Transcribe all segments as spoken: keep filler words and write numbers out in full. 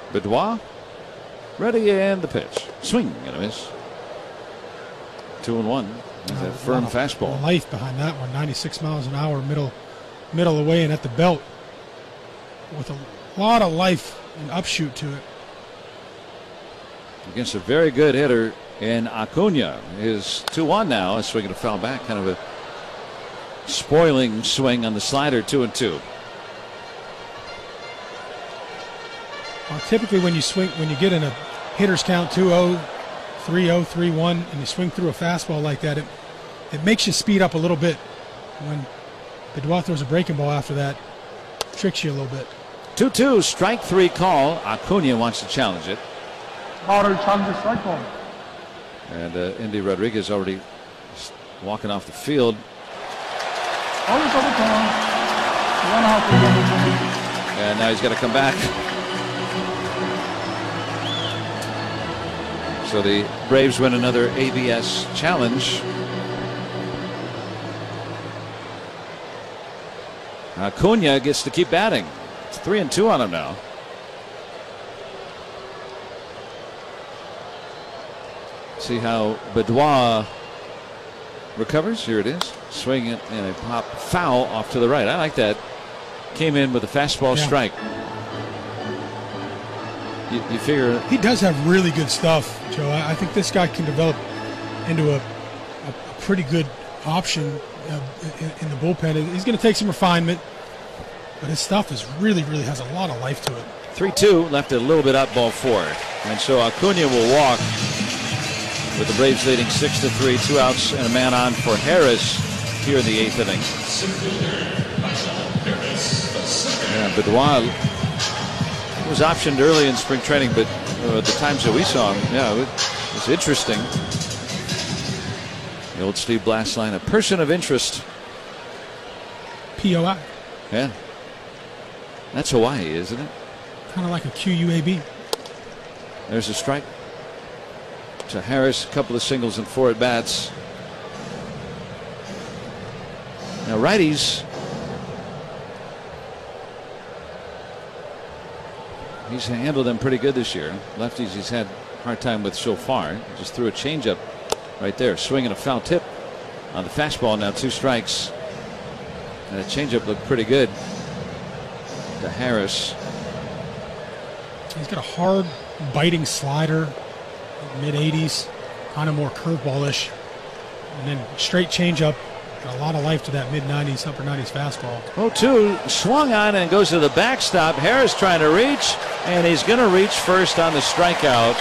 Bedouin ready, and the pitch. Swing and a miss. Two and one. He's a firm fastball. Life behind that one. ninety-six miles an hour, middle, middle away and at the belt, with a lot of life and upshoot to it. Against a very good hitter in Acuna. Is two one now. A swing and a foul back. Kind of a spoiling swing on the slider. Two and two. Well, typically when you swing, when you get in a hitter's count two oh, three oh, three one, and you swing through a fastball like that, it it makes you speed up a little bit. When Bedouin throws a breaking ball after that, tricks you a little bit. two two, strike three call. Acuna wants to challenge it. Batter challenges strike ball. And uh, Indy Rodriguez already walking off the field. One out. And now he's got to come back. So the Braves win another A B S challenge. Acuna gets to keep batting. It's three and two on him now. See how Bedouin recovers. Here it is. Swing it and a pop foul off to the right. I like that. Came in with a fastball yeah. strike. You, you figure he does have really good stuff, Joe. I, I think this guy can develop into a, a, a pretty good option uh, in, in the bullpen. He's going to take some refinement, but his stuff is really, really has a lot of life to it. three two, left it a little bit up, ball four. And so Acuna will walk with the Braves leading six to three, two outs and a man on for Harris here in the eighth inning. Yeah, Bedouin was optioned early in spring training, but uh, the times that we saw him, yeah, it was interesting. The old Steve Blass line, a person of interest. P O I. Yeah. That's Hawaii, isn't it? Kind of like a Q U A B. There's a strike to Harris, a couple of singles and four at bats. Now righties, he's handled them pretty good this year. Lefties he's had a hard time with so far. Just threw a changeup right there, swinging a foul tip on the fastball. Now two strikes, and the changeup looked pretty good to Harris. He's got a hard biting slider, mid eighties, kind of more curveball-ish, and then straight changeup. Got a lot of life to that mid nineties, upper nineties fastball. oh two swung on and goes to the backstop. Harris trying to reach, and he's going to reach first on the strikeout.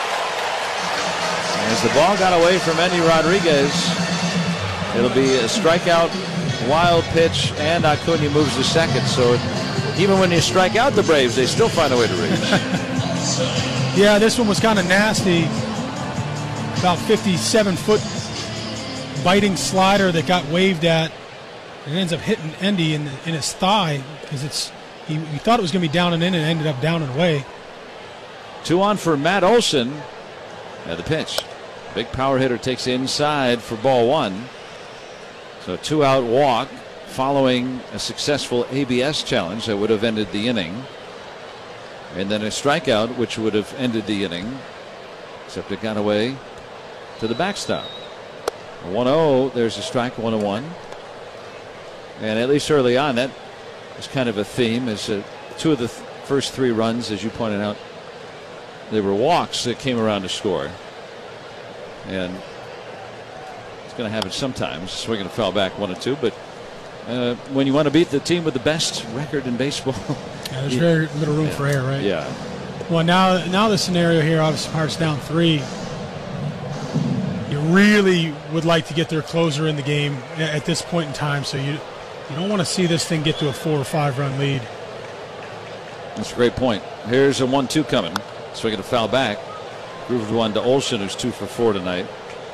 As the ball got away from Endy Rodriguez, it'll be a strikeout, wild pitch, and Acuna moves to second. So even when you strike out the Braves, they still find a way to reach. Yeah, this one was kind of nasty. About fifty-seven foot biting slider that got waved at. It ends up hitting Endy in, the, in his thigh because it's he, he thought it was going to be down and in and ended up down and away. Two on for Matt Olson. At the pitch. Big power hitter takes inside for ball one. So two out walk following a successful A B S challenge that would have ended the inning. And then a strikeout which would have ended the inning. Except it got away to the backstop. one oh, there's a strike, one oh one. And at least early on, that was kind of a theme. As uh, two of the th- first three runs, as you pointed out, they were walks that came around to score. And it's going to happen sometimes. Swinging a foul back, one and two. But uh, when you want to beat the team with the best record in baseball, yeah, there's very little room yeah, for error, right? Yeah. Well, now, now the scenario here, obviously, Pirates down three. You really would like to get their closer in the game at this point in time, so you you don't want to see this thing get to a four or five run lead. That's a great point. Here's a one two coming. Swinging a foul back. Grooved one to Olson, who's two for four tonight.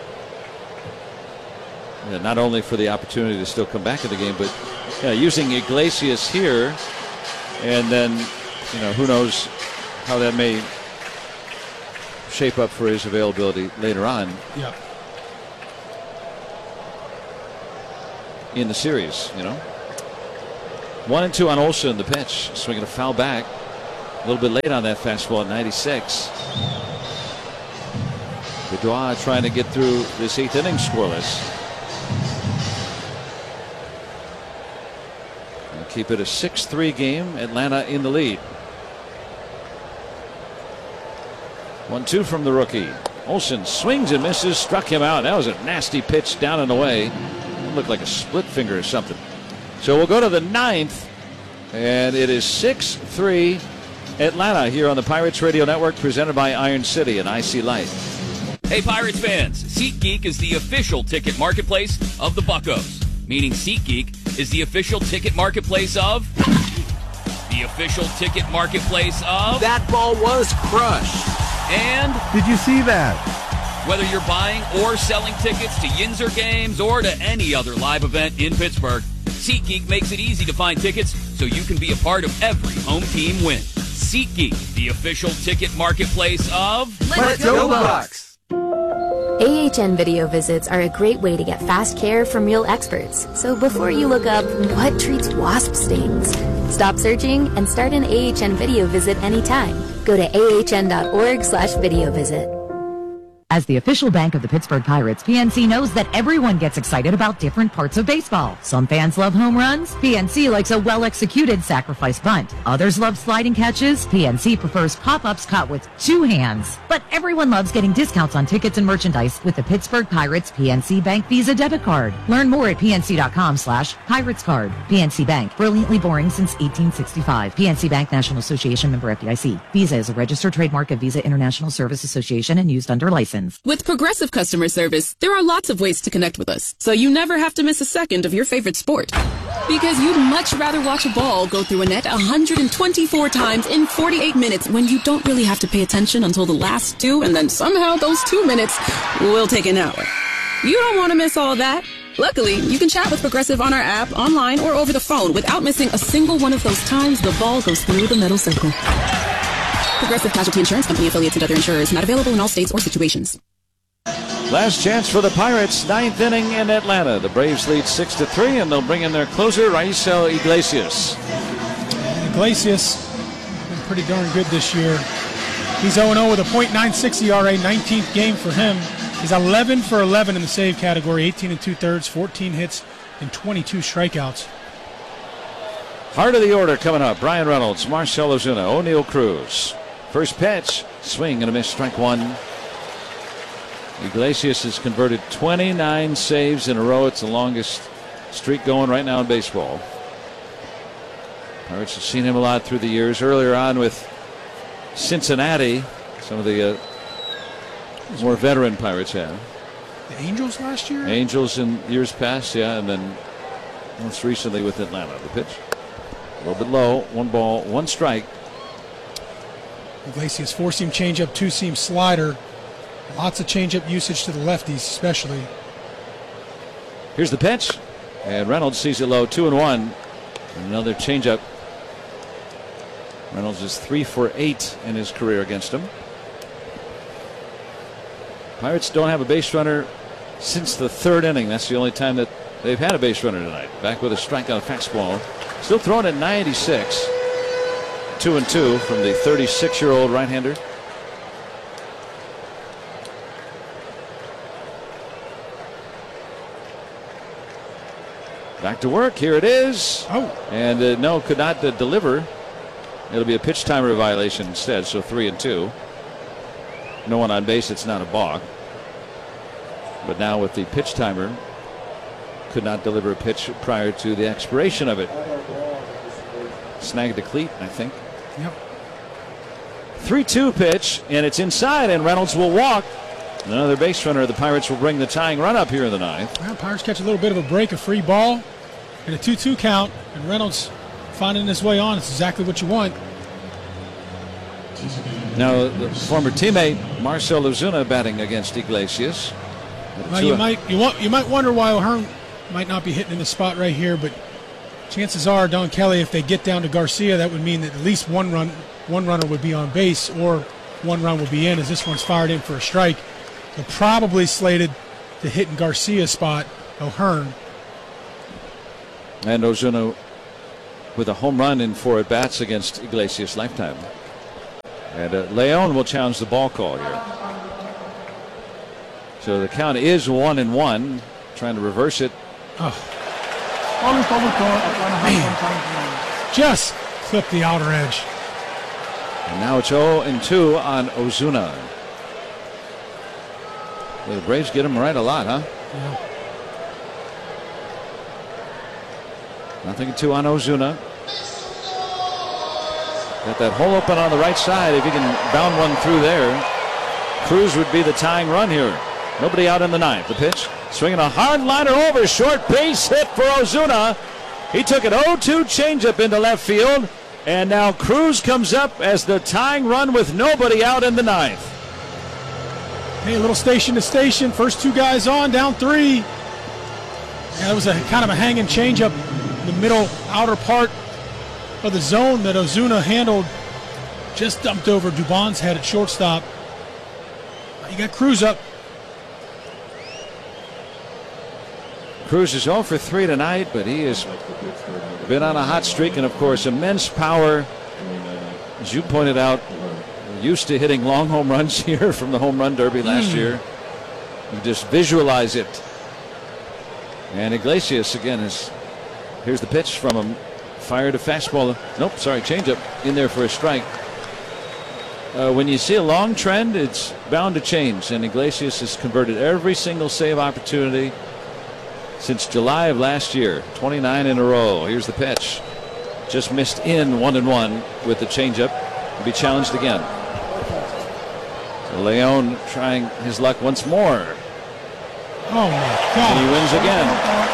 Yeah, not only for the opportunity to still come back in the game, but yeah, using Iglesias here, and then you know who knows how that may shape up for his availability later on. Yeah. In the series, you know. One and two on Olson, the pitch, swinging a foul back. A little bit late on that fastball at ninety-six. Bedard trying to get through this eighth inning scoreless. And keep it a six three game. Atlanta in the lead. one two from the rookie. Olsen swings and misses, struck him out. That was a nasty pitch down and away. It looked like a split finger or something. So we'll go to the ninth, and it is six three Atlanta here on the Pirates Radio Network, presented by Iron City and I C Light. Hey Pirates fans, SeatGeek is the official ticket marketplace of the Buccos. Meaning SeatGeek is the official ticket marketplace of... The official ticket marketplace of... That ball was crushed. And... Did you see that? Whether you're buying or selling tickets to Yinzer games or to any other live event in Pittsburgh, SeatGeek makes it easy to find tickets so you can be a part of every home team win. SeatGeek, the official ticket marketplace of... Let's go Bucks! A H N video visits are a great way to get fast care from real experts. So before you look up what treats wasp stings, stop searching and start an A H N video visit anytime. Go to A H N dot org slash video visit. As the official bank of the Pittsburgh Pirates, P N C knows that everyone gets excited about different parts of baseball. Some fans love home runs. P N C likes a well-executed sacrifice bunt. Others love sliding catches. P N C prefers pop-ups caught with two hands. But everyone loves getting discounts on tickets and merchandise with the Pittsburgh Pirates P N C Bank Visa debit card. Learn more at pnc.com slash Pirates card. P N C Bank, brilliantly boring since eighteen sixty-five. P N C Bank National Association member F D I C. Visa is a registered trademark of Visa International Service Association and used under license. With Progressive customer service, there are lots of ways to connect with us, so you never have to miss a second of your favorite sport. Because you'd much rather watch a ball go through a net one hundred twenty-four times in forty-eight minutes when you don't really have to pay attention until the last two, and then somehow those two minutes will take an hour. You don't want to miss all that. Luckily, you can chat with Progressive on our app, online, or over the phone without missing a single one of those times the ball goes through the metal circle. Progressive Casualty Insurance Company, affiliates, and other insurers. Not available in all states or situations. Last chance for the Pirates, ninth inning in Atlanta. The Braves lead six to three, and they'll bring in their closer, Raisel Iglesias. And Iglesias been pretty darn good this year. He's oh and oh with a point nine six E R A, nineteenth game for him. He's eleven for eleven in the save category, eighteen and two-thirds, fourteen hits, and twenty-two strikeouts. Heart of the order coming up. Brian Reynolds, Marcell Ozuna, O'Neill Cruz. First pitch, swing and a miss, strike one. Iglesias has converted twenty-nine saves in a row. It's the longest streak going right now in baseball. Pirates have seen him a lot through the years. Earlier on with Cincinnati, some of the uh, more veteran Pirates have. The Angels last year? Angels in years past, yeah, and then most recently with Atlanta. The pitch, a little bit low, one ball, one strike. Iglesias four-seam changeup, two-seam slider. Lots of changeup usage to the lefties, especially. Here's the pitch, and Reynolds sees it low, two and one. And another changeup. Reynolds is three for eight in his career against him. Pirates don't have a base runner since the third inning. That's the only time that they've had a base runner tonight. Back with a strikeout fastball. Still throwing at ninety-six. Two and two from the thirty-six-year-old right-hander. Back to work. Here it is. Oh. And uh, no, could not uh, deliver. It'll be a pitch timer violation instead, so three and two. No one on base. It's not a balk. But now with the pitch timer, could not deliver a pitch prior to the expiration of it. Snagged the cleat, I think. Yep. three two pitch, and it's inside, and Reynolds will walk. Another base runner. The Pirates will bring the tying run up here in the ninth. Well, Pirates catch a little bit of a break, a free ball, and a two two count, and Reynolds finding his way on. It's exactly what you want. Now, the former teammate Marcell Ozuna batting against Iglesias. Well, you might you want you might wonder why O'Hearn might not be hitting in the spot right here, but chances are Don Kelly, if they get down to Garcia, that would mean that at least one run one runner would be on base or one run would be in, as this one's fired in for a strike. They're probably slated to hit in Garcia's spot, O'Hearn. And Ozuna with a home run in four at bats against Iglesias lifetime. And uh, Leon will challenge the ball call here. So the count is one and one. Trying to reverse it. Oh. Ball is overturned. Atlanta has one time. Just clipped the outer edge. And now it's oh and two on Ozuna. Well, the Braves get him right a lot, huh? Yeah. Nothing and two on Ozuna. Got that hole open on the right side. If he can bound one through there, Cruz would be the tying run here. Nobody out in the ninth. The pitch, swinging a hard liner over, short base hit for Ozuna. He took an oh two changeup into left field, and now Cruz comes up as the tying run with nobody out in the ninth. Hey, a little station to station. First two guys on, down three. Yeah, that was a kind of a hanging changeup in the middle outer part of the zone that Ozuna handled. Just dumped over Dubon's head at shortstop. You got Cruz up. Cruz is oh for three tonight, but he has been on a hot streak, and of course immense power. As you pointed out, used to hitting long home runs here from the home run derby last mm. year. You just visualize it. And Iglesias again is, here's the pitch from him. Fired a fastball. Nope, sorry, changeup in there for a strike. Uh, when you see a long trend, it's bound to change, and Iglesias has converted every single save opportunity since July of last year. twenty-nine in a row. Here's the pitch. Just missed in one and one with the changeup. Will be challenged again. So Leon trying his luck once more. Oh my God! And he wins again.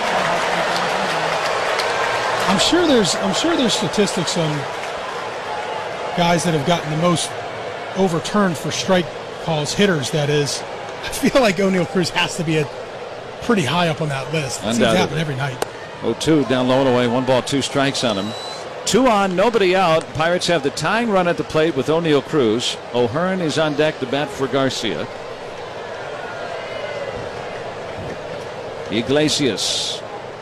I'm sure there's I'm sure there's statistics on guys that have gotten the most overturned for strike calls, hitters that is. I feel like O'Neill Cruz has to be a pretty high up on that list. It seems to happen every night. oh two down low and away, one ball, two strikes on him. Two on, nobody out. Pirates have the tying run at the plate with O'Neill Cruz. O'Hearn is on deck to bat for Garcia. Iglesias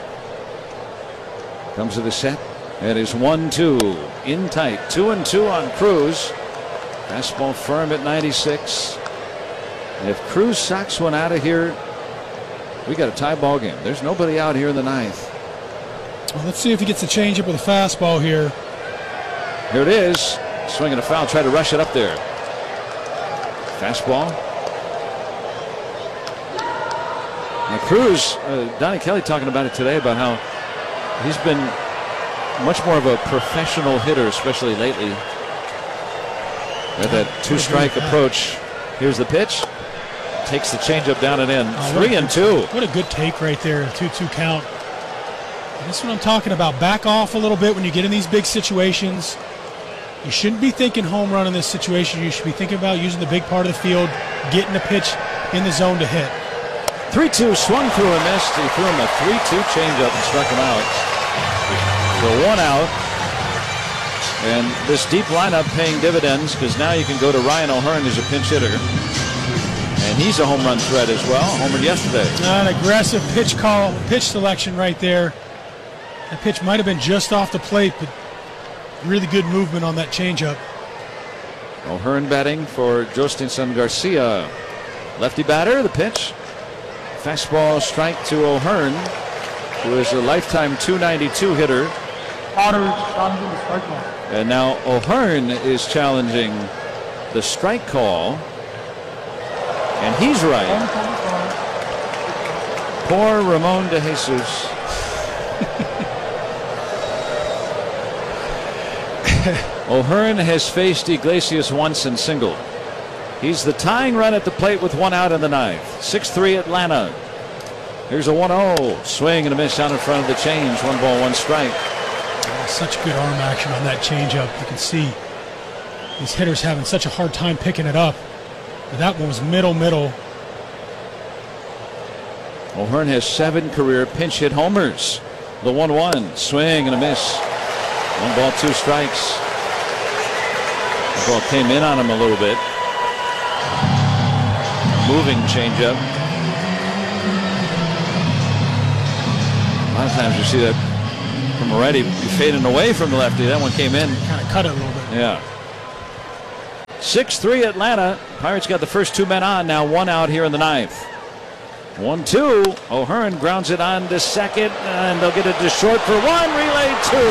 comes to the set. It is one two in tight. Two and two on Cruz. Fastball firm at ninety-six. And if Cruz socks one out of here, we got a tie ball game. There's nobody out here in the ninth. Well, let's see if he gets a changeup with a fastball here. Here it is. Swinging a foul. Try to rush it up there. Fastball. Now Cruz, uh, Donnie Kelly talking about it today about how he's been much more of a professional hitter, especially lately. At that two-strike approach. Here's the pitch. Takes the changeup down and in. Oh, Three and two. What a good take right there. two two count. That's what I'm talking about. Back off a little bit when you get in these big situations. You shouldn't be thinking home run in this situation. You should be thinking about using the big part of the field, getting a pitch in the zone to hit. three two swung through and missed. He threw him a three two changeup and struck him out. So one out. And this deep lineup paying dividends because now you can go to Ryan O'Hearn as a pinch hitter. And he's a home run threat as well. Homered yesterday. An aggressive pitch call, pitch selection right there. That pitch might have been just off the plate, but really good movement on that changeup. O'Hearn batting for Jostinson Garcia. Lefty batter, the pitch. Fastball strike to O'Hearn, who is a lifetime two ninety-two hitter. And now O'Hearn is challenging the strike call. And he's right. Poor Ramon de Jesus. O'Hearn has faced Iglesias once and singled. He's the tying run at the plate with one out in the ninth. six three Atlanta. Here's a one oh. Swing and a miss out in front of the change. One ball, one strike. Oh, such good arm action on that changeup. You can see these hitters having such a hard time picking it up. But that one was middle, middle. O'Hearn has seven career pinch hit homers. The one one. Swing and a miss. One ball, two strikes. The ball came in on him a little bit. Moving changeup. A lot of times you see that from already fading away from the lefty. That one came in. Kind of cut it a little bit. Yeah. six three Atlanta. Pirates got the first two men on. Now one out here in the ninth. one two. O'Hearn grounds it on to second, and they'll get it to short for one. Relay two.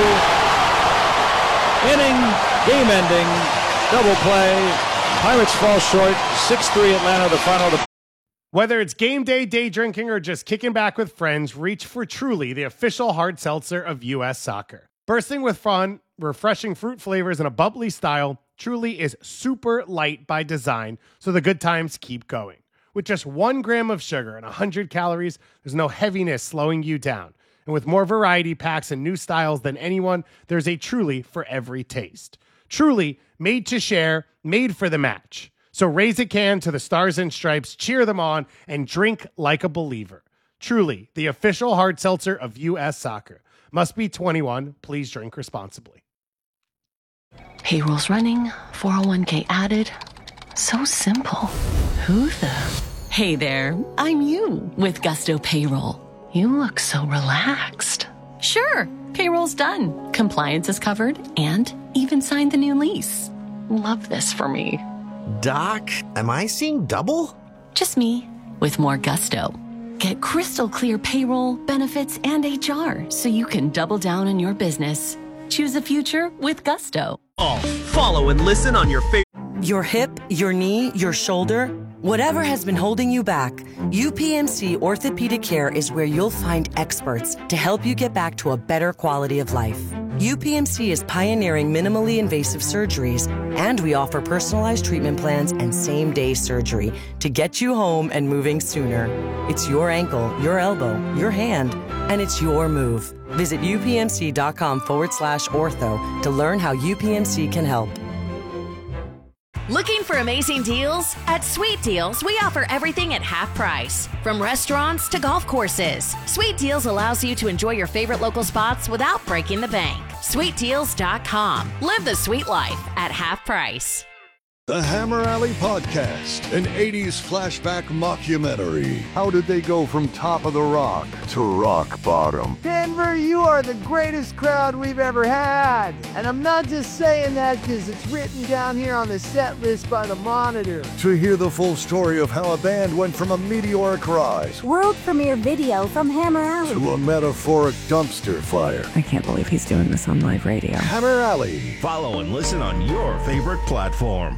Inning, game-ending, double play. Pirates fall short. six three Atlanta, the final. Whether it's game day, day drinking, or just kicking back with friends, reach for Truly, the official hard seltzer of U S Soccer. Bursting with fun, refreshing fruit flavors, and a bubbly style, Truly is super light by design, so the good times keep going. With just one gram of sugar and one hundred calories, there's no heaviness slowing you down. And with more variety packs and new styles than anyone, there's a Truly for every taste. Truly, made to share, made for the match. So raise a can to the Stars and Stripes, cheer them on, and drink like a believer. Truly, the official hard seltzer of U S Soccer. Must be twenty-one. Please drink responsibly. Payroll's running, four oh one k added. So simple. Who the? Hey there, I'm you with Gusto Payroll. You look so relaxed. Sure, payroll's done. Compliance is covered and even signed the new lease. Love this for me. Doc, am I seeing double? Just me with more gusto. Get crystal clear payroll, benefits, and H R so you can double down on your business. Choose a future with Gusto. Oh, follow and listen on your favorite. Your hip, your knee, your shoulder, whatever has been holding you back, U P M C Orthopedic Care is where you'll find experts to help you get back to a better quality of life. U P M C is pioneering minimally invasive surgeries, and we offer personalized treatment plans and same-day surgery to get you home and moving sooner. It's your ankle, your elbow, your hand, and it's your move. Visit upmc.com forward slash ortho to learn how U P M C can help. Looking for amazing deals? At Sweet Deals, we offer everything at half price. From restaurants to golf courses, Sweet Deals allows you to enjoy your favorite local spots without breaking the bank. sweet deals dot com. Live the sweet life at half price. The Hammer Alley Podcast, an eighties flashback mockumentary. How did they go from top of the rock to rock bottom? Denver, you are the greatest crowd we've ever had. And I'm not just saying that because it's written down here on the set list by the Monitor. To hear the full story of how a band went from a meteoric rise, world premiere video from Hammer Alley, to a metaphoric dumpster fire. I can't believe he's doing this on live radio. Hammer Alley. Follow and listen on your favorite platform.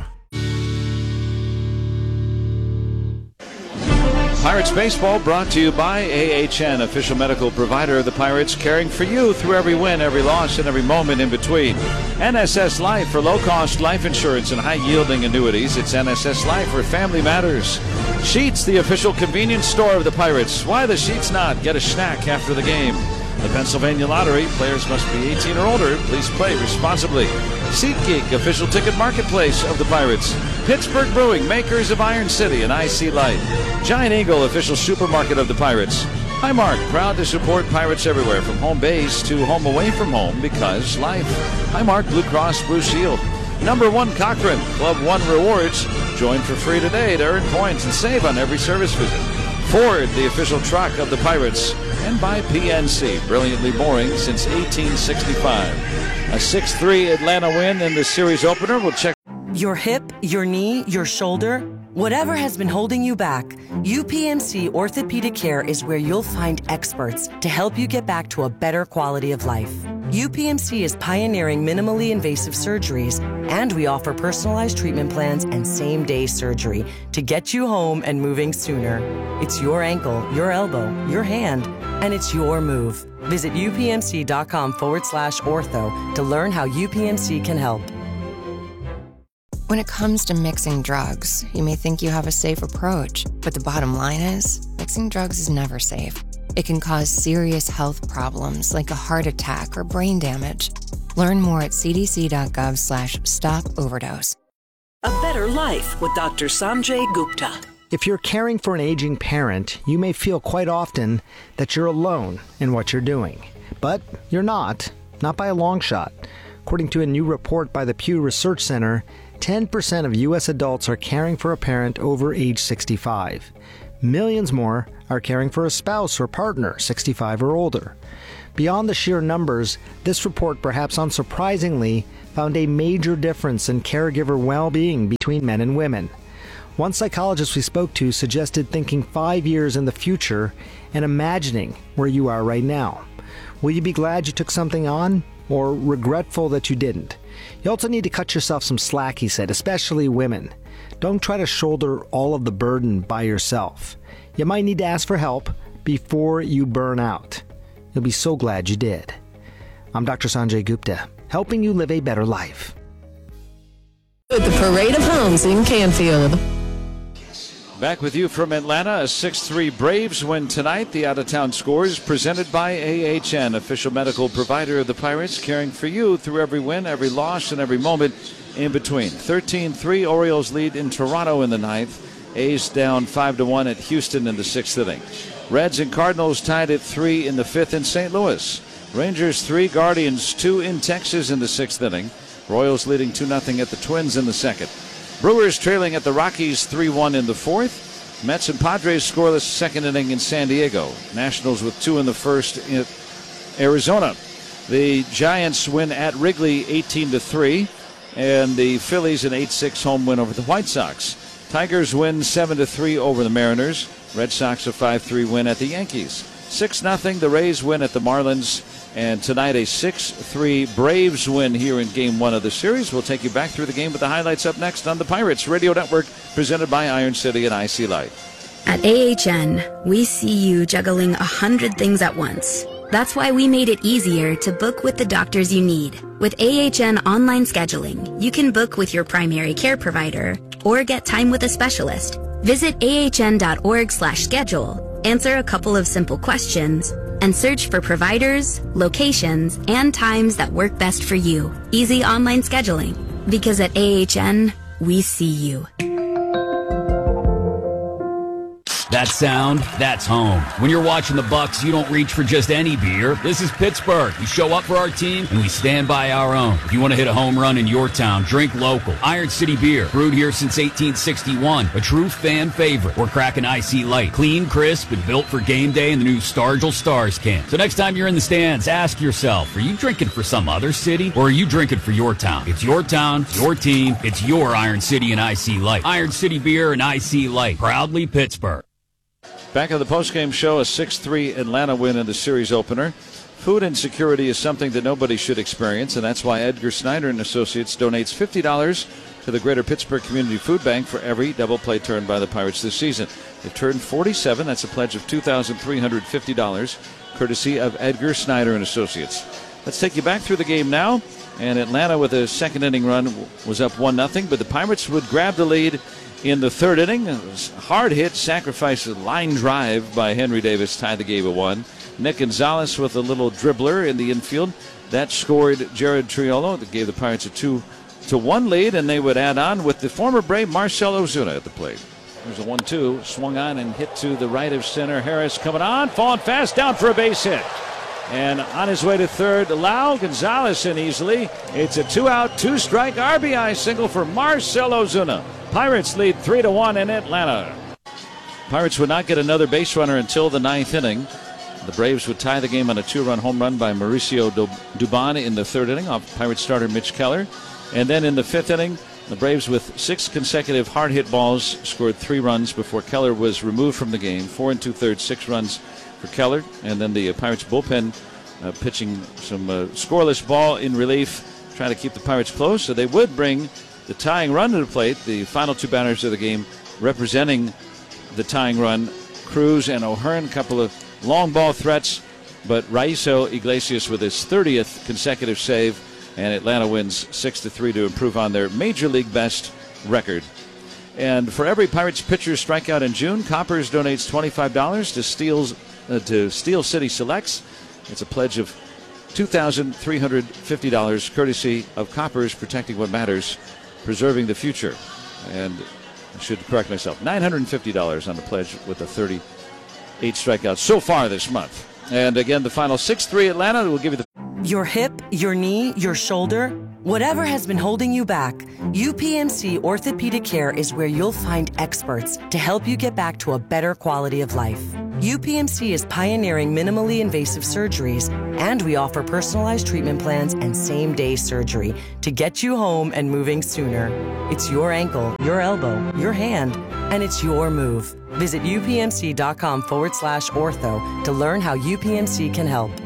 Pirates Baseball brought to you by A H N, official medical provider of the Pirates, caring for you through every win, every loss, and every moment in between. N S S Life for low-cost life insurance and high-yielding annuities. It's N S S Life where family matters. Sheets, the official convenience store of the Pirates. Why the Sheets not? Get a snack after the game. The Pennsylvania Lottery. Players must be eighteen or older. Please play responsibly. SeatGeek, official ticket marketplace of the Pirates. Pittsburgh Brewing, makers of Iron City and I C Light. Giant Eagle, official supermarket of the Pirates. Highmark, proud to support Pirates everywhere, from home base to home away from home, because life. Highmark, Blue Cross Blue Shield. Number one Cochrane, Club One Rewards. Join for free today to earn points and save on every service visit. Ford, the official truck of the Pirates. And by P N C, brilliantly boring since eighteen sixty-five. A six three Atlanta win in the series opener. We'll check. Your hip, your knee, your shoulder, whatever has been holding you back, U P M C Orthopedic Care is where you'll find experts to help you get back to a better quality of life. U P M C is pioneering minimally invasive surgeries, and we offer personalized treatment plans and same-day surgery to get you home and moving sooner. It's your ankle, your elbow, your hand, and it's your move. Visit upmc.com forward slash ortho to learn how U P M C can help. When it comes to mixing drugs, you may think you have a safe approach, but the bottom line is, mixing drugs is never safe. It can cause serious health problems like a heart attack or brain damage. Learn more at cdc.gov slash stop overdose. A better life with Doctor Sanjay Gupta. If you're caring for an aging parent, you may feel quite often that you're alone in what you're doing. But you're not, not by a long shot. According to a new report by the Pew Research Center, ten percent of U S adults are caring for a parent over age sixty-five. Millions more are caring for a spouse or partner sixty-five or older. Beyond the sheer numbers, this report, perhaps unsurprisingly, found a major difference in caregiver well-being between men and women. One psychologist we spoke to suggested thinking five years in the future and imagining where you are right now. Will you be glad you took something on, or regretful that you didn't? You also need to cut yourself some slack, he said, especially women. Don't try to shoulder all of the burden by yourself. You might need to ask for help before you burn out. You'll be so glad you did. I'm Doctor Sanjay Gupta, helping you live a better life. At the Parade of Homes in Canfield. Back with you from Atlanta. A six three Braves win tonight. The out-of-town scores presented by A H N, official medical provider of the Pirates, caring for you through every win, every loss, and every moment in between. thirteen three Orioles lead in Toronto in the ninth. A's down five to one at Houston in the sixth inning. Reds and Cardinals tied at three in the fifth in Saint Louis. Rangers three, Guardians two in Texas in the sixth inning. Royals leading two nothing at the Twins in the second. Brewers trailing at the Rockies three one in the fourth. Mets and Padres scoreless second inning in San Diego. Nationals with two in the first in Arizona. The Giants win at Wrigley eighteen to three, and the Phillies an eight six home win over the White Sox. Tigers win seven to three over the Mariners. Red Sox a five three win at the Yankees. six nothing the Rays win at the Marlins. And tonight a six three Braves win here in Game one of the series. We'll take you back through the game with the highlights up next on the Pirates Radio Network, presented by Iron City and I C Light. At A H N, we see you juggling a hundred things at once. That's why we made it easier to book with the doctors you need. With A H N online scheduling, you can book with your primary care provider or get time with a specialist. Visit ahn.org slash schedule, answer a couple of simple questions, and search for providers, locations, and times that work best for you. Easy online scheduling. Because at A H N, we see you. That sound, that's home. When you're watching the Bucks, you don't reach for just any beer. This is Pittsburgh. You show up for our team, and we stand by our own. If you want to hit a home run in your town, drink local. Iron City Beer, brewed here since eighteen sixty-one. A true fan favorite. We're cracking I C Light. Clean, crisp, and built for game day in the new Stargell Stars can. So next time you're in the stands, ask yourself, are you drinking for some other city, or are you drinking for your town? It's your town, your team, it's your Iron City and I C Light. Iron City Beer and I C Light. Proudly Pittsburgh. Back on the postgame show, a six three Atlanta win in the series opener. Food insecurity is something that nobody should experience, and that's why Edgar Snyder and Associates donates fifty dollars to the Greater Pittsburgh Community Food Bank for every double play turned by the Pirates this season. They've turned forty-seven. That's a pledge of two thousand three hundred fifty dollars, courtesy of Edgar Snyder and Associates. Let's take you back through the game now. And Atlanta, with a second inning run, was up one nothing, but the Pirates would grab the lead in the third inning. A hard hit, sacrifice, line drive by Henry Davis tied the game at one. Nick Gonzalez with a little dribbler in the infield. That scored Jared Triolo. That gave the Pirates a two to one lead, and they would add on with the former Brave Marcell Ozuna at the plate. There's a one two, swung on and hit to the right of center. Harris coming on, falling fast, down for a base hit. And on his way to third, Lau, Gonzalez in easily. It's a two-out, two-strike R B I single for Marcell Ozuna. Pirates lead three to one in Atlanta. Pirates would not get another base runner until the ninth inning. The Braves would tie the game on a two-run home run by Mauricio Dubon in the third inning off Pirates starter Mitch Keller. And then in the fifth inning, the Braves, with six consecutive hard-hit balls, scored three runs before Keller was removed from the game. Four and two-thirds, six runs for Keller. And then the uh, Pirates bullpen uh, pitching some uh, scoreless ball in relief, trying to keep the Pirates close. So they would bring the tying run to the plate. The final two batters of the game representing the tying run, Cruz and O'Hearn. A couple of long ball threats, but Raiso Iglesias with his thirtieth consecutive save, and Atlanta wins six to three to improve on their major league best record. And for every Pirates pitcher strikeout in June, Coppers donates twenty-five dollars to Steel's uh, to Steel City Selects. It's a pledge of two thousand three hundred fifty dollars, courtesy of Coppers, protecting what matters, preserving the future. And I should correct myself, nine hundred fifty dollars on the pledge with the thirty-eight strikeouts so far this month. And again, the final six three Atlanta will give you the... Your hip, your knee, your shoulder, whatever has been holding you back, U P M C Orthopedic Care is where you'll find experts to help you get back to a better quality of life. U P M C is pioneering minimally invasive surgeries, and we offer personalized treatment plans and same-day surgery to get you home and moving sooner. It's your ankle, your elbow, your hand, and it's your move. Visit upmc.com forward slash ortho to learn how U P M C can help.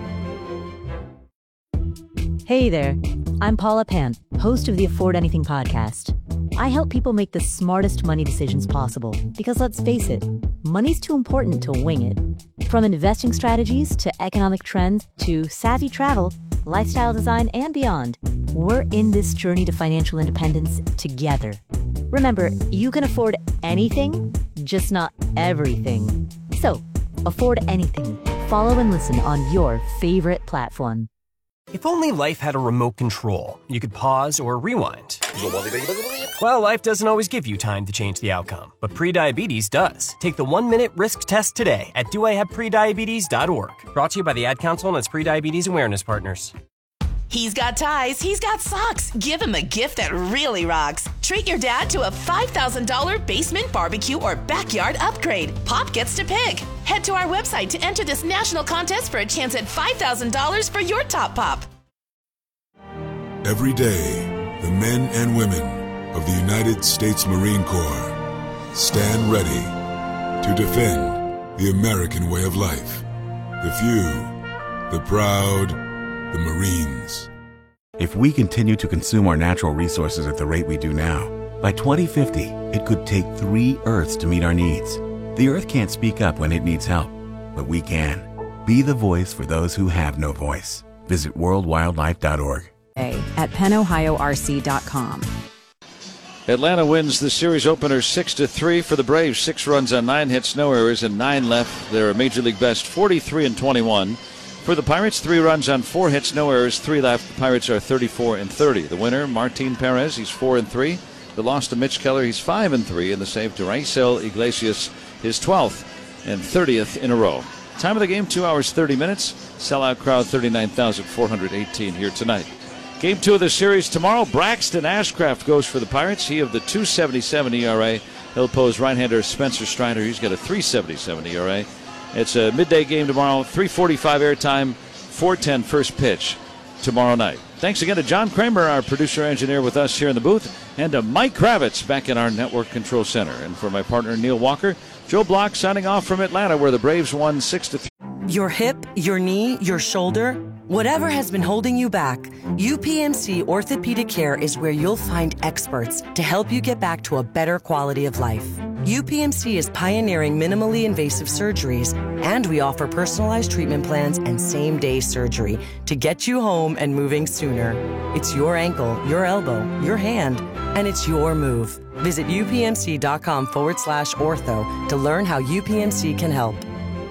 Hey there, I'm Paula Pant, host of the Afford Anything podcast. I help people make the smartest money decisions possible because, let's face it, money's too important to wing it. From investing strategies to economic trends to savvy travel, lifestyle design, and beyond, we're in this journey to financial independence together. Remember, you can afford anything, just not everything. So, afford anything. Follow and listen on your favorite platform. If only life had a remote control, you could pause or rewind. Well, life doesn't always give you time to change the outcome, but prediabetes does. Take the one-minute risk test today at do I have prediabetes dot org. Brought to you by the Ad Council and its prediabetes awareness partners. He's got ties, he's got socks. Give him a gift that really rocks. Treat your dad to a five thousand dollars basement barbecue or backyard upgrade. Pop gets to pick. Head to our website to enter this national contest for a chance at five thousand dollars for your top pop. Every day, the men and women of the United States Marine Corps stand ready to defend the American way of life. The few, the proud, the Marines. If we continue to consume our natural resources at the rate we do now, by twenty fifty, it could take three Earths to meet our needs. The Earth can't speak up when it needs help, but we can. Be the voice for those who have no voice. Visit world wildlife dot org. At penn ohio r c dot com. Atlanta wins the series opener six to three for the Braves. Six runs on nine hits, no errors, and nine left. They're a major league best forty-three and twenty-one. For the Pirates, three runs on four hits, no errors, three left. The Pirates are thirty-four and thirty. The winner, Martin Perez, he's four and three. The loss to Mitch Keller, he's five and three, and the save to Raisel Iglesias, his twelfth and thirtieth in a row. Time of the game, two hours thirty minutes. Sellout crowd, thirty-nine thousand four hundred eighteen here tonight. Game two of the series tomorrow. Braxton Ashcraft goes for the Pirates. He of the two seventy-seven E R A. He'll pose right-hander Spencer Strider. He's got a three seventy-seven E R A. It's a midday game tomorrow, three forty-five airtime, four ten first pitch tomorrow night. Thanks again to John Kramer, our producer-engineer with us here in the booth, and to Mike Kravitz back in our network control center. And for my partner, Neil Walker, Joe Block signing off from Atlanta, where the Braves won six to three. Your hip, your knee, your shoulder, whatever has been holding you back, U P M C Orthopedic Care is where you'll find experts to help you get back to a better quality of life. U P M C is pioneering minimally invasive surgeries, and we offer personalized treatment plans and same-day surgery to get you home and moving sooner. It's your ankle, your elbow, your hand, and it's your move. Visit upmc.com forward slash ortho to learn how U P M C can help.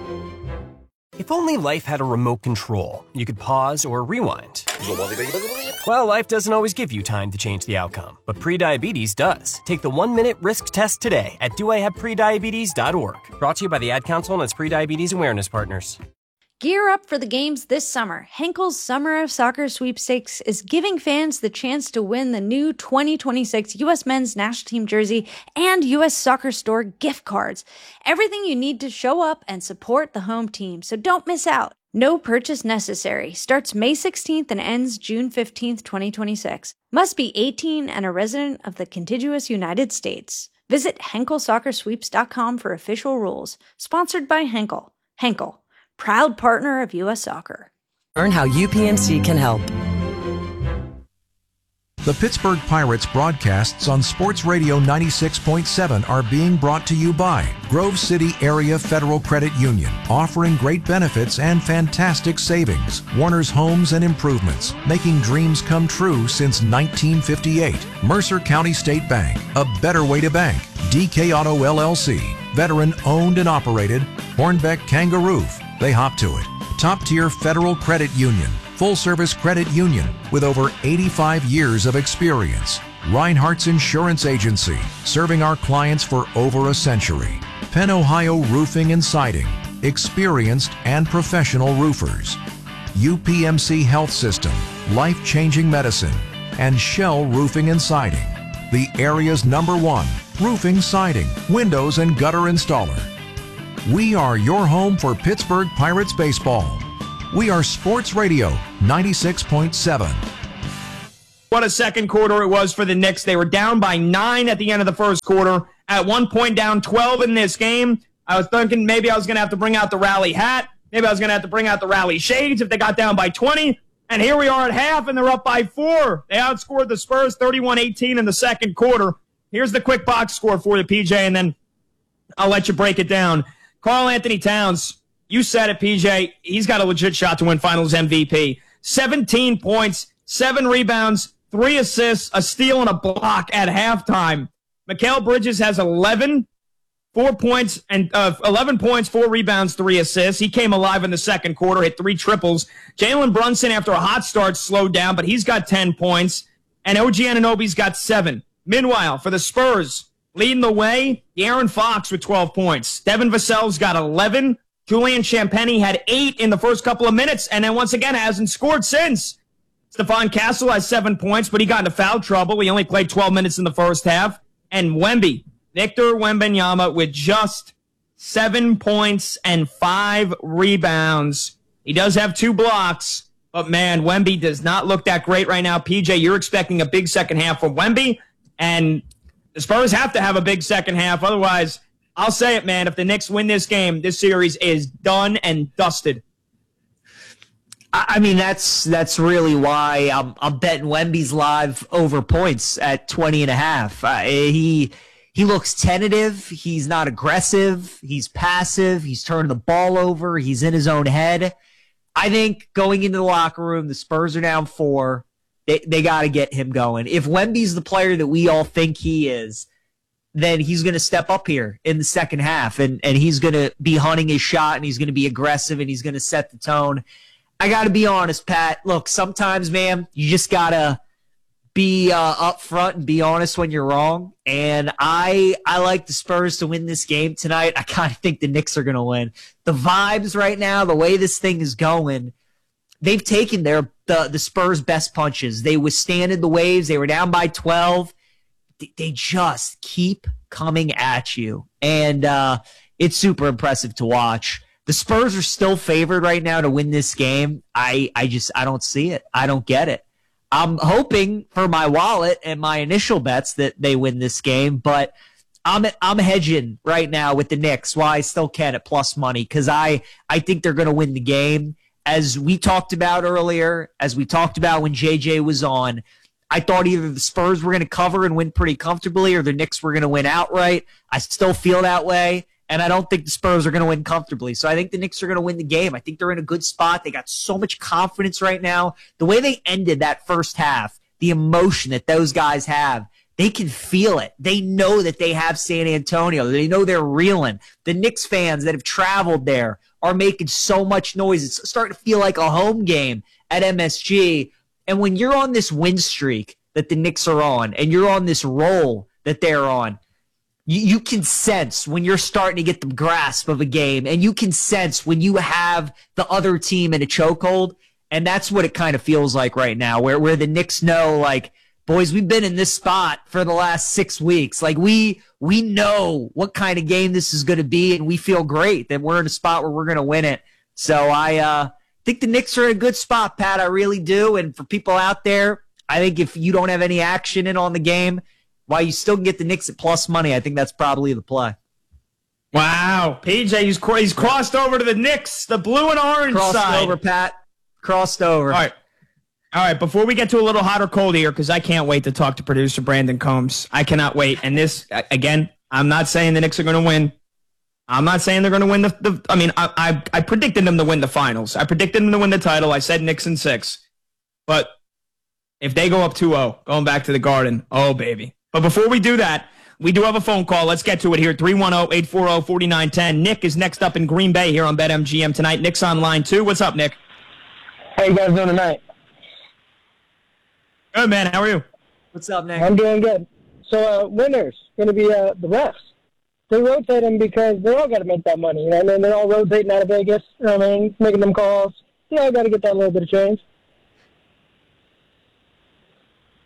If only life had a remote control, you could pause or rewind. Well, life doesn't always give you time to change the outcome, but prediabetes does. Take the one-minute risk test today at do I have prediabetes dot org. Brought to you by the Ad Council and its prediabetes awareness partners. Gear up for the games this summer. Henkel's Summer of Soccer Sweepstakes is giving fans the chance to win the new twenty twenty-six U S Men's National Team jersey and U S Soccer Store gift cards. Everything you need to show up and support the home team, so don't miss out. No purchase necessary. Starts May sixteenth and ends June fifteenth, twenty twenty-six. Must be eighteen and a resident of the contiguous United States. Visit henkel soccer sweeps dot com for official rules. Sponsored by Henkel. Henkel, proud partner of U S Soccer. Learn how U P M C can help. The Pittsburgh Pirates broadcasts on Sports Radio ninety-six point seven are being brought to you by Grove City Area Federal Credit Union, offering great benefits and fantastic savings. Warner's Homes and Improvements, making dreams come true since nineteen fifty-eight. Mercer County State Bank, a better way to bank. D K Auto L L C, veteran owned and operated. Hornbeck Kangaroo, they hop to it. Top tier Federal Credit Union, full service credit union with over eighty-five years of experience. Reinhardt's Insurance Agency, serving our clients for over a century. Penn Ohio Roofing and Siding, experienced and professional roofers. U P M C Health System, life-changing medicine. And Shell Roofing and Siding, the area's number one roofing, siding, windows, and gutter installer. We are your home for Pittsburgh Pirates baseball. We are Sports Radio ninety-six point seven. What a second quarter it was for the Knicks. They were down by nine at the end of the first quarter. At one point down twelve in this game. I was thinking maybe I was going to have to bring out the rally hat. Maybe I was going to have to bring out the rally shades if they got down by twenty. And here we are at half, and they're up by four. They outscored the Spurs thirty-one eighteen in the second quarter. Here's the quick box score for you, P J, and then I'll let you break it down. Karl-Anthony Towns, you said it, P J. He's got a legit shot to win Finals M V P. seventeen points, seven rebounds, three assists, a steal, and a block at halftime. Mikal Bridges has eleven, four points, and uh, eleven points, four rebounds, three assists. He came alive in the second quarter, hit three triples. Jalen Brunson, after a hot start, slowed down, but he's got ten points. And O G Anunoby's got seven. Meanwhile, for the Spurs, leading the way, De'Aaron Fox with twelve points. Devin Vassell's got eleven. Julian Champagnie had eight in the first couple of minutes, and then once again hasn't scored since. Stephon Castle has seven points, but he got into foul trouble. He only played twelve minutes in the first half. And Wemby, Victor Wembanyama, with just seven points and five rebounds. He does have two blocks, but man, Wemby does not look that great right now. P J, you're expecting a big second half from Wemby, and the Spurs have to have a big second half. Otherwise, I'll say it, man, if the Knicks win this game, this series is done and dusted. I mean, that's that's really why I'm I'm betting Wemby's live over points at twenty and a half. Uh, he he looks tentative. He's not aggressive. He's passive. He's turning the ball over. He's in his own head. I think going into the locker room, the Spurs are down four. They they got to get him going. If Wemby's the player that we all think he is, then he's going to step up here in the second half, and and he's going to be hunting his shot, and he's going to be aggressive, and he's going to set the tone. I got to be honest, Pat. Look, sometimes, man, you just got to be uh, upfront and be honest when you're wrong. And I I like the Spurs to win this game tonight. I kind of think the Knicks are going to win. The vibes right now, the way this thing is going, they've taken their the, the Spurs' best punches. They withstanded the waves. They were down by twelve. They just keep coming at you. And uh, it's super impressive to watch. The Spurs are still favored right now to win this game. I, I just, I don't see it. I don't get it. I'm hoping for my wallet and my initial bets that they win this game, but I'm, I'm hedging right now with the Knicks while I still can at plus money because I, I think they're going to win the game. As we talked about earlier, as we talked about when J J was on, I thought either the Spurs were going to cover and win pretty comfortably or the Knicks were going to win outright. I still feel that way. And I don't think the Spurs are going to win comfortably. So I think the Knicks are going to win the game. I think they're in a good spot. They got so much confidence right now. The way they ended that first half, the emotion that those guys have, they can feel it. They know that they have San Antonio. They know they're reeling. The Knicks fans that have traveled there are making so much noise. It's starting to feel like a home game at M S G. And when you're on this win streak that the Knicks are on, and you're on this roll that they're on, You, you can sense when you're starting to get the grasp of a game, and you can sense when you have the other team in a chokehold, and that's what it kind of feels like right now, where, where the Knicks know, like, boys, we've been in this spot for the last six weeks. Like, we we know what kind of game this is going to be, and we feel great that we're in a spot where we're going to win it. So I uh, think the Knicks are in a good spot, Pat. I really do. And for people out there, I think if you don't have any action in on the game, while you still can get the Knicks at plus money, I think that's probably the play. Wow. P J, he's, he's crossed over to the Knicks, the blue and orange Crossed side. Crossed over, Pat. Crossed over. All right. All right, before we get to a little hot or cold here, because I can't wait to talk to producer Brandon Combs. I cannot wait. And this, again, I'm not saying the Knicks are going to win. I'm not saying they're going to win the, the I mean, I, I I predicted them to win the finals. I predicted them to win the title. I said Knicks in six. But if they go up two oh, going back to the Garden, oh, baby. But before we do that, we do have a phone call. Let's get to it here. three one zero, eight four zero, four nine one zero. Nick is next up in Green Bay here on BetMGM tonight. Nick's on line two. What's up, Nick? How you guys doing tonight? Good, man. How are you? What's up, Nick? I'm doing good. So, uh, winners going to be uh, the refs. They rotate them because they all got to make that money. You know what I mean? They're all rotating out of Vegas. You know what I mean? Making them calls. They all got to get that little bit of change.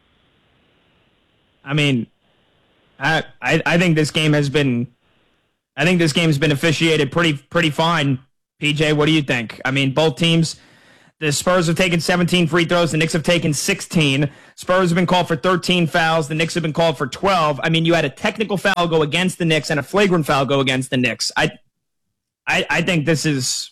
I mean, I, I I think this game has been I think this game's been officiated pretty pretty fine. P J, what do you think? I mean, both teams, the Spurs have taken seventeen free throws. The Knicks have taken sixteen. Spurs have been called for thirteen fouls. The Knicks have been called for twelve. I mean, you had a technical foul go against the Knicks and a flagrant foul go against the Knicks. I I, I think this is,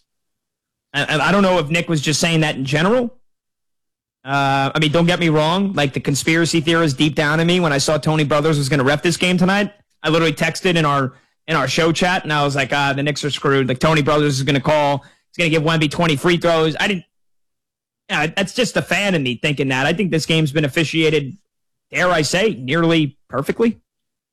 I, I don't know if Nick was just saying that in general. Uh, I mean, don't get me wrong. Like, the conspiracy theorist deep down in me, when I saw Tony Brothers was going to ref this game tonight, I literally texted in our in our show chat, and I was like, ah, the Knicks are screwed. Like, Tony Brothers is going to call. He's going to give Wemby twenty free throws. I didn't, yeah, that's just a fan of me thinking that. I think this game's been officiated, dare I say, nearly perfectly.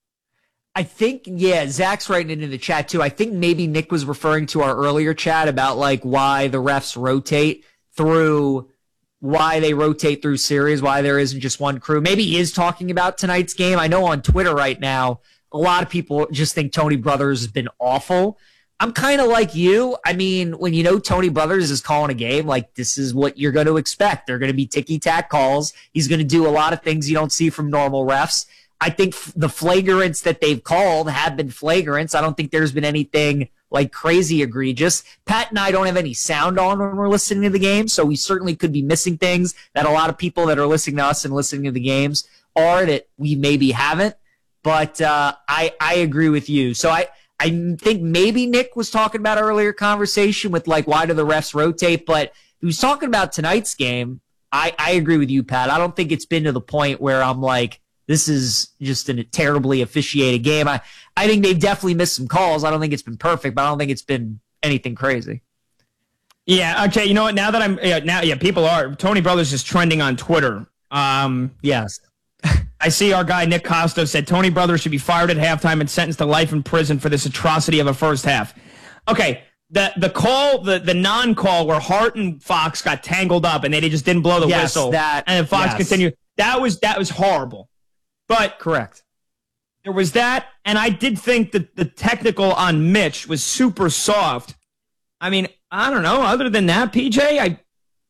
I think, yeah, Zach's writing it in the chat too. I think maybe Nick was referring to our earlier chat about like why the refs rotate through, why they rotate through series, why there isn't just one crew. Maybe he is talking about tonight's game. I know on Twitter right now, a lot of people just think Tony Brothers has been awful. I'm kind of like you. I mean, when you know Tony Brothers is calling a game, like, this is what you're going to expect. They're going to be ticky-tack calls. He's going to do a lot of things you don't see from normal refs. I think f- the flagrants that they've called have been flagrants. I don't think there's been anything like crazy egregious. Pat and I don't have any sound on when we're listening to the game, so we certainly could be missing things that a lot of people that are listening to us and listening to the games are that we maybe haven't. But uh, I I agree with you. So I, I think maybe Nick was talking about earlier conversation with like why do the refs rotate, but he was talking about tonight's game. I, I agree with you, Pat. I don't think it's been to the point where I'm like, this is just a terribly officiated game. I, I think they've definitely missed some calls. I don't think it's been perfect, but I don't think it's been anything crazy. Yeah, okay, you know what? Now that I'm yeah, now yeah, people are Tony Brothers is trending on Twitter. Um, yes. I see our guy Nick Costa said Tony Brothers should be fired at halftime and sentenced to life in prison for this atrocity of a first half. Okay, the the call, the, the non-call where Hart and Fox got tangled up and they just didn't blow the yes, whistle. That, and then Fox yes. continued. That was that was horrible. But correct. There was that, and I did think that the technical on Mitch was super soft. I mean, I don't know. Other than that, P J, I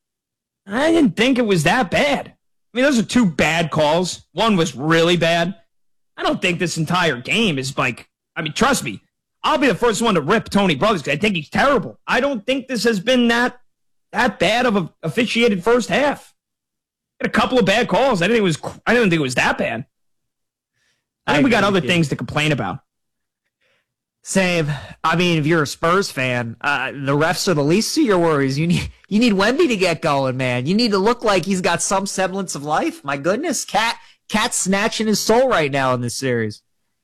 I didn't think it was that bad. I mean, those are two bad calls. One was really bad. I don't think this entire game is like, I mean, trust me, I'll be the first one to rip Tony Brothers because I think he's terrible. I don't think this has been that that bad of a officiated first half. Had a couple of bad calls. I didn't think it was. I didn't think it was that bad. I think I we got other things to complain about. Same. I mean, if you're a Spurs fan, uh, the refs are the least of your worries. You need you need Wemby to get going, man. You need to look like he's got some semblance of life. My goodness, Cat Cat's snatching his soul right now in this series.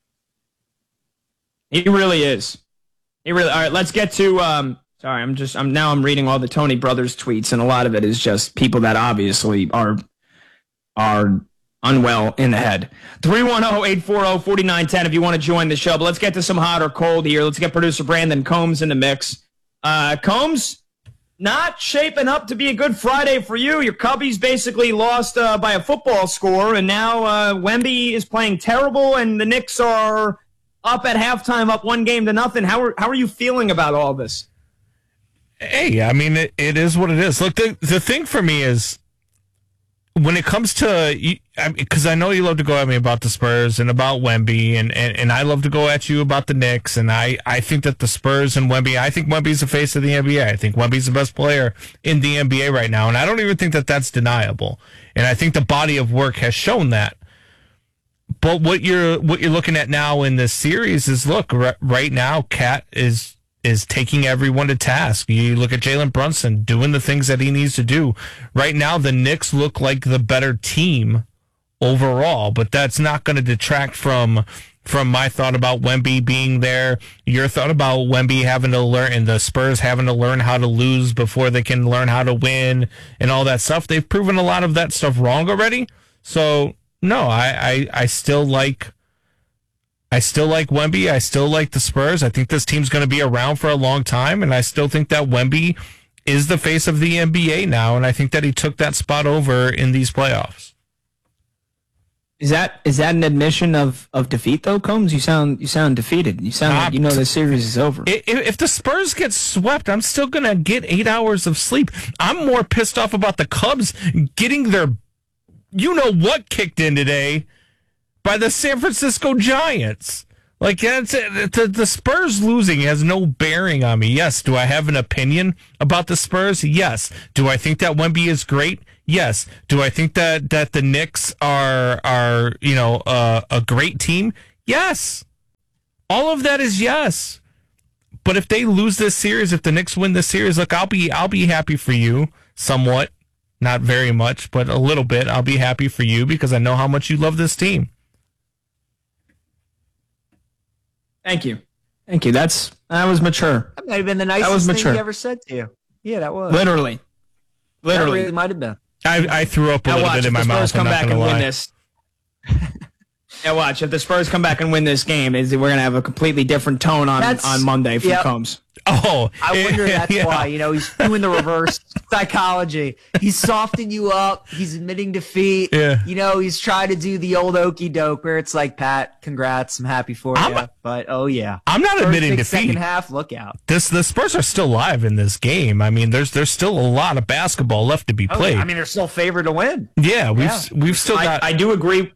He really is. He really. All right, let's get to. Um, sorry, I'm just. I'm now. I'm reading all the Tony Brothers tweets, and a lot of it is just people that obviously are are. unwell in the head. three one zero, eight four zero, four nine one zero if you want to join the show. But let's get to some hot or cold here. Let's get producer Brandon Combs in the mix. Uh, Combs, not shaping up to be a good Friday for you. Your Cubbies basically lost uh, by a football score, and now uh, Wemby is playing terrible, and the Knicks are up at halftime, up one game to nothing. How are, how are you feeling about all this? Hey, I mean, it, it is what it is. Look, the, the thing for me is, when it comes to, because I, I know you love to go at me about the Spurs and about Wemby, and, and, and I love to go at you about the Knicks, and I, I think that the Spurs and Wemby, I think Wemby's the face of the N B A. I think Wemby's the best player in the N B A right now, and I don't even think that that's deniable. And I think the body of work has shown that. But what you're what you're looking at now in this series is, look, r- right now, Cat is is taking everyone to task. You look at Jalen Brunson doing the things that he needs to do. Right now, the Knicks look like the better team overall, but that's not going to detract from from my thought about Wemby being there, your thought about Wemby having to learn, and the Spurs having to learn how to lose before they can learn how to win, and all that stuff. They've proven a lot of that stuff wrong already. So, no, I, I, I still like... I still like Wemby. I still like the Spurs. I think this team's going to be around for a long time, and I still think that Wemby is the face of the N B A now, and I think that he took that spot over in these playoffs. Is that is that an admission of, of defeat, though, Combs? You sound you sound defeated. You sound like you know the series is over. If, if the Spurs get swept, I'm still going to get eight hours of sleep. I'm more pissed off about the Cubs getting their you-know-what kicked in today by the San Francisco Giants. Like, that's the, the Spurs losing has no bearing on me. Yes. Do I have an opinion about the Spurs? Yes. Do I think that Wemby is great? Yes. Do I think that, that the Knicks are, are you know, uh, a great team? Yes. All of that is yes. But if they lose this series, if the Knicks win this series, look, I'll be I'll be happy for you somewhat. Not very much, but a little bit. I'll be happy for you because I know how much you love this team. Thank you. Thank you. That's that was mature. That might have been the nicest thing he ever said to you. Yeah, that was. Literally. Literally. That really might have been. I, I threw up a now little watch, bit in my if the mouth. Spurs come I'm not back and lie. win this. Yeah, watch. If the Spurs come back and win this game, is we're gonna have a completely different tone on That's- on Monday from yep. Combs. Oh, I wonder that's yeah. why. You know, he's doing the reverse psychology. He's softening you up. He's admitting defeat. Yeah. You know, he's trying to do the old okey doke where it's like, Pat, congrats, I'm happy for I'm you. a- But oh yeah, I'm not First admitting big defeat. Second half, look out. This the Spurs are still live in this game. I mean, there's there's still a lot of basketball left to be Oh, played. I mean, they're still favored to win. yeah, we've yeah. we've still I, got. I do agree.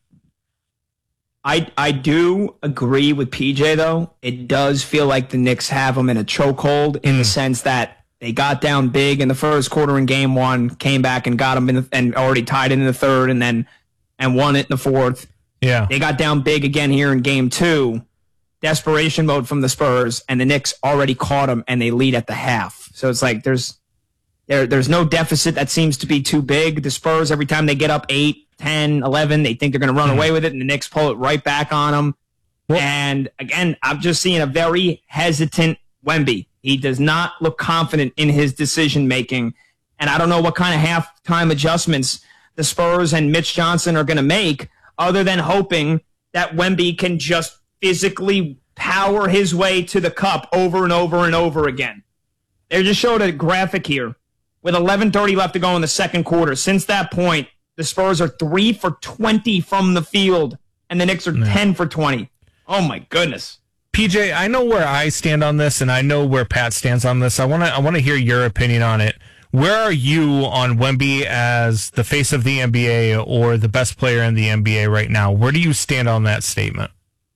I I do agree with P J though. It does feel like the Knicks have them in a chokehold in the sense that they got down big in the first quarter in game one, came back and got them in the, and already tied it in the third, and then and won it in the fourth. yeah, They got down big again here in game two. Desperation mode from the Spurs, and the Knicks already caught them, and they lead at the half. So it's like there's there there's no deficit that seems to be too big. The Spurs, every time they get up eight, ten, eleven, they think they're going to run away with it, and the Knicks pull it right back on them. Well- and again, I'm just seeing a very hesitant Wemby. He does not look confident in his decision making, and I don't know what kind of halftime adjustments the Spurs and Mitch Johnson are going to make, other than hoping that Wemby can just physically power his way to the cup over and over and over again. They just showed a graphic here with eleven thirty left to go in the second quarter. Since that point, the Spurs are three for twenty from the field, and the Knicks are ten for twenty. Oh, my goodness. P J, I know where I stand on this, and I know where Pat stands on this. I want to I want to hear your opinion on it. Where are you on Wemby as the face of the N B A or the best player in the N B A right now? Where do you stand on that statement?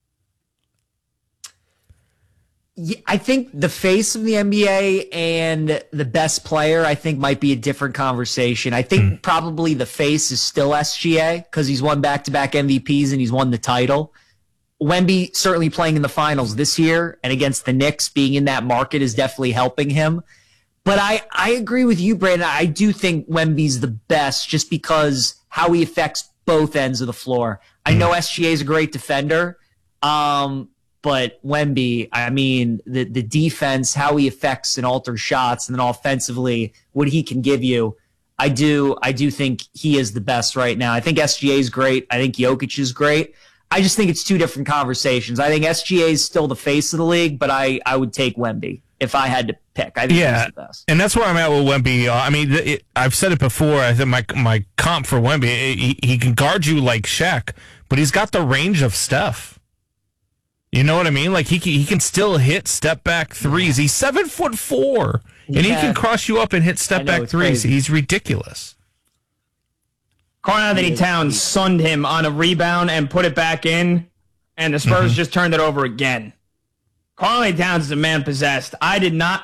Yeah, I think the face of the N B A and the best player, I think, might be a different conversation. I think mm. probably the face is still S G A because he's won back-to-back M V Ps and he's won the title. Wemby certainly playing in the finals this year and against the Knicks, being in that market is definitely helping him. But I, I agree with you, Brandon. I do think Wemby's the best just because how he affects both ends of the floor. I know S G A is a great defender, um, but Wemby, I mean, the, the defense, how he affects and alters shots, and then offensively, what he can give you, I do I do think he is the best right now. I think S G A is great. I think Jokic is great. I just think it's two different conversations. I think S G A is still the face of the league, but I, I would take Wemby if I had to pick. I think yeah, he's the best. And that's where I'm at with Wemby. Uh, I mean, it, I've said it before. I think my my comp for Wemby, he, he can guard you like Shaq, but he's got the range of Steph. You know what I mean? Like he can, he can still hit step back threes. He's seven foot four, and yeah. he can cross you up and hit step back threes. Crazy. He's ridiculous. Karl-Anthony Towns sunned him on a rebound and put it back in, and the Spurs mm-hmm. just turned it over again. Karl-Anthony Towns is a man possessed. I did not.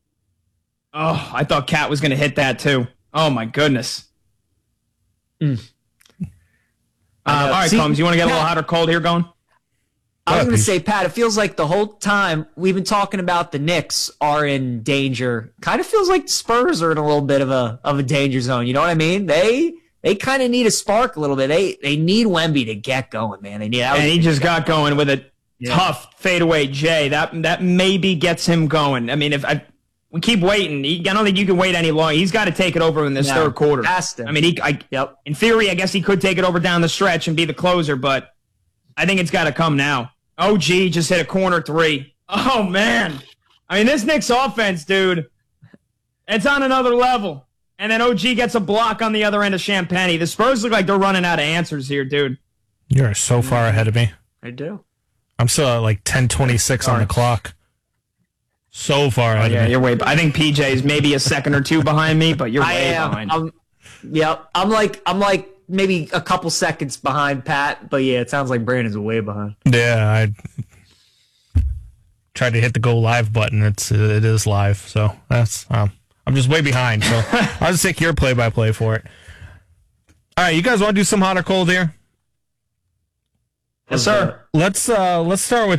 Oh, I thought Cat was going to hit that too. Oh my goodness. Mm. Uh, all right, See, Combs, you want to get Pat, a little hot or cold here going? I was going to say, Pat, it feels like the whole time we've been talking about the Knicks are in danger. Kind of feels like the Spurs are in a little bit of a of a danger zone. You know what I mean? They they kind of need a spark a little bit. They they need Wemby to get going, man. They need. And he just got going with a yeah. tough fadeaway J. That that maybe gets him going. I mean, if I we keep waiting, he, I don't think you can wait any longer. He's got to take it over in this no, third quarter. Has to. I mean, he. I, yep. In theory, I guess he could take it over down the stretch and be the closer, but I think it's got to come now. O G just hit a corner three. Oh, man. I mean, this Knicks offense, dude, it's on another level. And then O G gets a block on the other end of Champagny. The Spurs look like they're running out of answers here, dude. You're so far ahead of me. I do. I'm still at like ten twenty-six on the clock. So far ahead oh, yeah, of me. You're way. I think P J is maybe a second or two behind me, but you're I way am. behind. I'm, yeah, I'm like, I'm like, maybe a couple seconds behind Pat, but yeah, it sounds like Brandon's way behind. Yeah, I tried to hit the go live button. It's it is live, so that's um, I'm just way behind. So I'll just take your play by play for it. All right, you guys want to do some hot or cold here? Yes, sir. Let's uh, let's start with